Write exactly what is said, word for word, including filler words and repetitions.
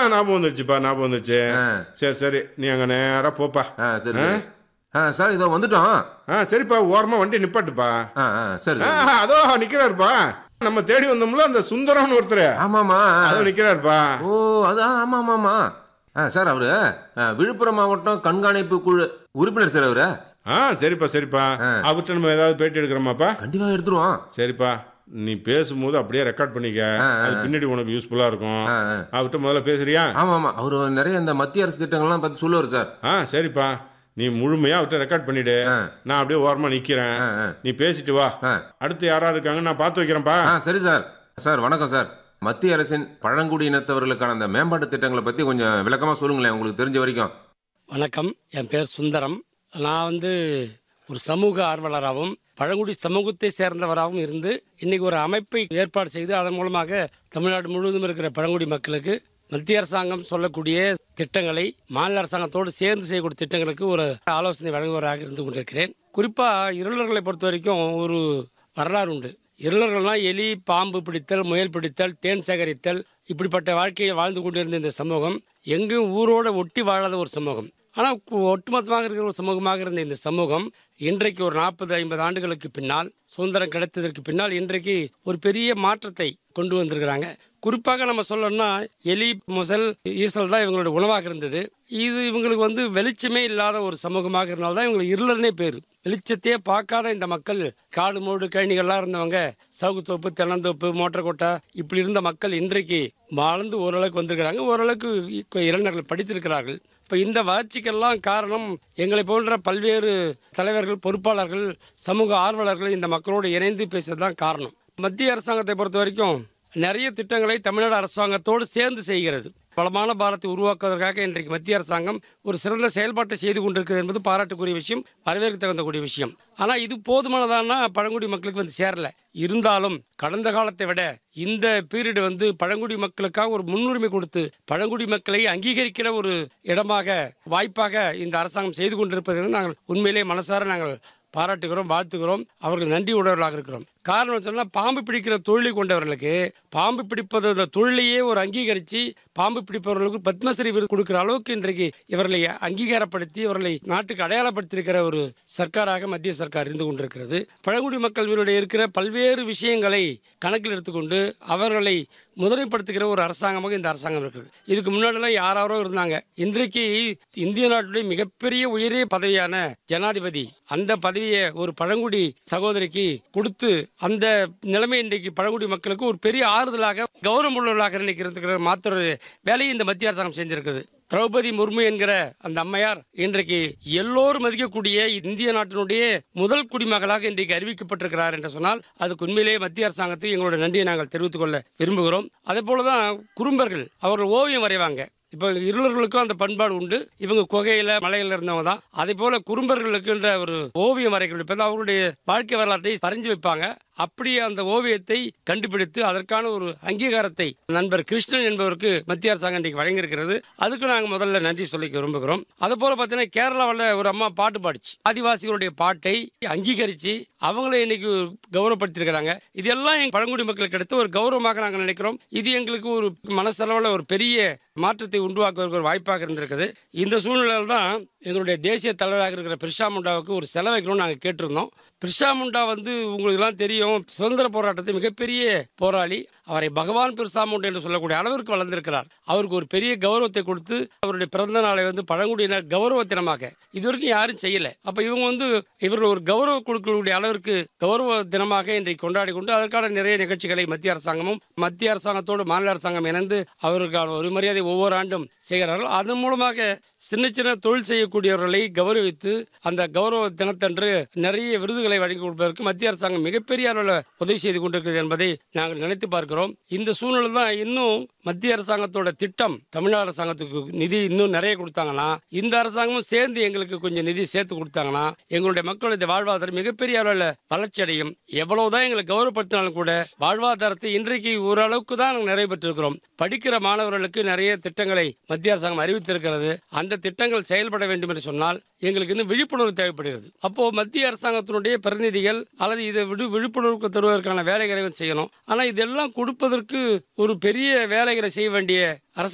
ஞாபகம் வந்துருச்சுப்பா, ஞாபகம் வந்துருச்சு. ஆ. சரி, சரி. நீ அங்க நேரா போப்பா. ஆ சரி ஆ? சரி. ஆ சார் இதோ வந்துட்டோம். ஆ, சரிப்பா, ஓரமா வண்டி நிப்பாட்டுப்பா. ஆ ஆ சரி ஆ, சரி. அதோ நிக்கிறாருப்பா. நம்ம தேடி வந்தோம்ல அந்த சுந்தரம்னு ஒருத்தர். ஆமாமா. அதோ நிக்கிறாருப்பா. ஓ அது ஆமா ஆமா ஆமா. ஆ சார் அவரு ஆ, விழுப்புரம் மாவட்டம் கண்காணிப்பு குழு உறுப்பினர் சார் அவரு. ஆ, சரிப்பா, சரிப்பா. ஆ. அவர்கிட்ட நம்ம ஏதாவது பேட்டி எடுக்கிறோமாப்பா? கண்டிப்பா எடுத்துருவோம். சரிப்பா. நீ பேசும்போது அப்படியே ரெக்கார்ட் பண்ணிக்க. ஆ, ஆ, அது ஆ. பின்னாடி உனக்கு யூஸ்ஃபுல்லா இருக்கும். ஆ, ஆ. அவர்கிட்ட முதல்ல பேசுறியா? ஆமா ஆமா அவரு நிறைய இந்த மத்திய அரசு திட்டங்கள்லாம் பத்தி சொல்லுவார் சார். ஆ, சரிப்பா. நீ முழுமையா அவர்கிட்ட ரெக்கார்ட் பண்ணிடு. ஆ. நான் அப்படியே ஓரமா நிக்கிறேன். ஆ, ஆ. நீ பேசிட்டு வா. ஆ. அடுத்து யாரா இருக்காங்க நான் பார்த்து வைக்கிறேன்ப்பா. ஆ சரி சார். சார் வணக்கம் சார். மத்திய அரசின் பழங்குடியினத்தவர்களுக்கான அந்த மேம்பாட்டு திட்டங்களை பத்தி கொஞ்சம் விளக்கமா சொல்லுங்களேன் உங்களுக்கு தெரிஞ்ச வரைக்கும். வணக்கம், என் பேர் சுந்தரம். நான் வந்து ஒரு சமூக ஆர்வலராகவும் பழங்குடி சமூகத்தை சேர்ந்தவராகவும் இருந்து இன்னைக்கு ஒரு அமைப்பை ஏற்பாடு செய்து அதன் மூலமாக தமிழ்நாடு முழுவதும் இருக்கிற பழங்குடி மக்களுக்கு மத்திய அரசாங்கம் சொல்லக்கூடிய திட்டங்களை மாநில அரசாங்கத்தோடு சேர்ந்து செய்யக்கூடிய திட்டங்களுக்கு ஒரு ஆலோசனை வழங்குவராக இருந்து கொண்டிருக்கிறேன். குறிப்பாக இருளர்களை பொறுத்த வரைக்கும் ஒரு வரலாறு உண்டு. இருளர்கள்னால் எலி, பாம்பு பிடித்தல், முயல் பிடித்தல், தேன் சேகரித்தல், இப்படிப்பட்ட வாழ்க்கையை வாழ்ந்து கொண்டிருந்த இந்த சமூகம் எங்கும் ஊரோடு ஒட்டி வாழாத ஒரு சமூகம். ஆனால் ஒட்டுமொத்தமாக இருக்கிற ஒரு சமூகமாக இருந்த இந்த சமூகம் இன்றைக்கு ஒரு நாற்பது ஐம்பது ஆண்டுகளுக்கு பின்னால், சுதந்திரம் கிடைத்ததற்கு பின்னால் இன்றைக்கு ஒரு பெரிய மாற்றத்தை கொண்டு வந்திருக்கிறாங்க. குறிப்பாக நம்ம சொல்லணும்னா எலி, முசல், ஈசல் தான் இவங்களோட உணவாக இருந்தது. இது இவங்களுக்கு வந்து வெளிச்சமே இல்லாத ஒரு சமூகமாக இருந்தால்தான் இவங்களுக்கு இருளர்னே பேர். வெளிச்சத்தையே பார்க்காத இந்த மக்கள், காடு மூடு கழனிகள்லாம் இருந்தவங்க, சவுக்குத்தோப்பு, தென்னந்தோப்பு, மோட்டர் கொட்டை இப்படி இருந்த மக்கள் இன்றைக்கு வாழ்ந்து ஓரளவுக்கு வந்திருக்கிறாங்க. ஓரளவுக்கு இளைஞர்கள் படித்திருக்கிறார்கள். இப்போ இந்த வளர்ச்சிக்கெல்லாம் காரணம் எங்களை போன்ற பல்வேறு தலைவர்கள், பொறுப்பாளர்கள், சமூக ஆர்வலர்கள் இந்த மக்களோடு இணைந்து பேசுறது தான் காரணம். மத்திய அரசாங்கத்தை பொறுத்த வரைக்கும் நிறைய திட்டங்களை தமிழ்நாடு அரசாங்கத்தோடு சேர்ந்து செய்கிறது. வளமான பாரத்தை உருவாக்குவதற்காக இன்றைக்கு மத்திய அரசாங்கம் ஒரு சிறந்த செயல்பாட்டை செய்து கொண்டிருக்கிறது என்பது பாராட்டுக்குரிய விஷயம், வரவேற்க தகுந்தக்கூடிய விஷயம். ஆனால் இது போதுமானதானா பழங்குடி மக்களுக்கு வந்து சேரல. இருந்தாலும் கடந்த காலத்தை விட இந்த பீரியட் வந்து பழங்குடி மக்களுக்காக ஒரு முன்னுரிமை கொடுத்து பழங்குடி மக்களை அங்கீகரிக்கிற ஒரு இடமாக, வாய்ப்பாக இந்த அரசாங்கம் செய்து கொண்டிருப்பதை நாங்கள் உண்மையிலே மனசார நாங்கள் பாராட்டுகிறோம், வாழ்த்துகிறோம், அவர்கள் நன்றி உடையவர்களாக இருக்கிறோம். காரணம் சொன்னால் பாம்பு பிடிக்கிற தொழிலை கொண்டவர்களுக்கு பாம்பு பிடிப்பது தொழிலையே ஒரு அங்கீகரித்து பாம்பு பிடிப்பவர்களுக்கு பத்மஸ்ரீ விருது கொடுக்கிற அளவுக்கு இன்றைக்கு இவர்களை அங்கீகாரப்படுத்தி இவர்களை நாட்டுக்கு அடையாளப்படுத்தியிருக்கிற ஒரு சர்க்காராக மத்திய சர்க்கார் இருந்து கொண்டிருக்கிறது. பழங்குடி மக்களுடைய இருக்கிற பல்வேறு விஷயங்களை கணக்கில் எடுத்துக்கொண்டு அவர்களை முதன்மைப்படுத்துகிற ஒரு அரசாங்கமாக இந்த அரசாங்கம் இருக்குது. இதுக்கு முன்னாடிலாம் யாராரோ இருந்தாங்க. இன்றைக்கு இந்திய நாட்டுடைய மிகப்பெரிய உயரிய பதவியான ஜனாதிபதி அந்த பதவியை ஒரு பழங்குடி சகோதரிக்கு கொடுத்து அந்த நிலைமை இன்றைக்கு பழங்குடி மக்களுக்கு ஒரு பெரிய ஆறுதலாக, கௌரவம் உள்ளவர்களாக நினைக்கிறதுக்கு மாத்திர வேலையை இந்த மத்திய அரசாங்கம் செஞ்சிருக்குது. திரௌபதி முர்மு என்கிற அந்த அம்மையார் இன்றைக்கு எல்லோரும் மதிக்கக்கூடிய இந்திய நாட்டினுடைய முதல் குடிமகளாக இன்றைக்கு அறிவிக்கப்பட்டிருக்கிறார் என்று சொன்னால் அதுக்கு உண்மையிலேயே மத்திய அரசாங்கத்துக்கு எங்களோட நன்றியை நாங்கள் தெரிவித்துக் கொள்ள விரும்புகிறோம். அதே போலதான் குறும்பர்கள், அவர்கள் ஓவியம் வரைவாங்க. இப்போ இருளர்களுக்கும் அந்த பண்பாடு உண்டு. இவங்க குகையில மலையில இருந்தவங்க தான். அதே போல குறும்பர்களுக்குன்ற ஒரு ஓவியம் வரைகிறது அவர்களுடைய வாழ்க்கை வரலாற்றை பறிஞ்சு வைப்பாங்க. அப்படியே அந்த ஓவியத்தை கண்டுபிடித்து அதற்கான ஒரு அங்கீகாரத்தை நண்பர் கிருஷ்ணன் என்பவருக்கு மத்திய அரசாங்கம் இன்றைக்கு வழங்கியிருக்கிறது. அதுக்கு நாங்கள் முதல்ல நன்றி சொல்லிக்க விரும்புகிறோம். அது போல பார்த்தீங்கன்னா கேரளாவில் ஒரு அம்மா பாட்டு பாடிச்சு. ஆதிவாசிகளுடைய பாட்டை அங்கீகரித்து அவங்களே இன்னைக்கு கௌரவப்படுத்தியிருக்கிறாங்க. இதெல்லாம் எங்கள் பழங்குடி மக்களுக்கு கிடைத்த ஒரு கௌரவமாக நாங்கள் நினைக்கிறோம். இது எங்களுக்கு ஒரு மனசளவில் ஒரு பெரிய மாற்றத்தை உருவாக்குவதற்கு ஒரு வாய்ப்பாக இருந்திருக்குது. இந்த சூழ்நிலையில் தான் எங்களுடைய தேசிய தலைவராக இருக்கிற பிர்சா முண்டாவுக்கு ஒரு செலவு வைக்கணும்னு நாங்கள் கேட்டிருந்தோம். பிர்சா முண்டா வந்து உங்களுக்கு எல்லாம் தெரியும், சுதந்திர போராட்டத்தை மிகப்பெரிய போராளி. அவரை பகவான் பிர்சா முண்டா என்று சொல்லக்கூடிய அளவிற்கு வளர்ந்திருக்கிறார். அவருக்கு ஒரு பெரிய கௌரவத்தை கொடுத்து அவருடைய பிறந்த நாளை வந்து பழங்குடியினர் கௌரவ தினமாக இதுவரைக்கும் யாரும் செய்யல. அப்ப இவங்க வந்து இவர்கள் ஒரு கௌரவ கொடுக்கக்கூடிய அளவிற்கு கௌரவ தினமாக இன்றைக்கு கொண்டாடி கொண்டு அதற்கான நிறைய நிகழ்ச்சிகளை மத்திய அரசாங்கமும் மத்திய அரசாங்கத்தோடு மாநில அரசாங்கம் இணைந்து அவருக்கான ஒரு மரியாதை ஒவ்வொரு ஆண்டும் செய்கிறார்கள். அதன் மூலமாக சின்ன சின்ன தொழில் செய்யக்கூடியவர்களை கௌரவித்து அந்த கௌரவ தினத்தன்று நிறைய விருதுகளை வழங்கி கொடுப்பதற்கு மத்திய அரசாங்கம் மிகப்பெரிய அளவில் உதவி செய்து கொண்டிருக்கிறது என்பதை நாங்கள் நினைத்து பார்க்கிறோம். இந்த சூழ்நிலை தான் இன்னும் மத்திய அரசாங்கத்தோட திட்டம் தமிழ்நாடு அரசாங்கத்துக்கு நிதி இன்னும் நிறைய கொடுத்தாங்கன்னா, இந்த அரசாங்கமும் சேர்ந்து எங்களுக்கு கொஞ்சம் நிதி சேர்த்து கொடுத்தாங்கன்னா எங்களுடைய மக்களுடைய வாழ்வாதாரம் மிகப்பெரிய அளவில் வளர்ச்சி அடையும். எவ்வளவுதான் எங்களை கௌரவப்படுத்தினாலும் கூட வாழ்வாதாரத்தை இன்றைக்கு ஓரளவுக்கு தான் நாங்கள் நிறைவு பெற்றிருக்கிறோம். படிக்கிற மாணவர்களுக்கு நிறைய திட்டங்களை மத்திய அரசாங்கம் அறிவித்திருக்கிறது. அந்த திட்டங்கள் செயல்பட வேண்டும் என்று சொன்னால் எங்களுக்கு இன்னும் விழிப்புணர்வு தேவைப்படுகிறது. அப்போ மத்திய அரசாங்கத்தினுடைய பிரதிநிதிகள் அல்லது இதை விடு விழிப்புணர்வு தருவதற்கான வேலைகளை செய்யணும். ஆனால் இதெல்லாம் கொடுப்பதற்கு ஒரு பெரிய வேலைகளை செய்ய வேண்டிய அரசு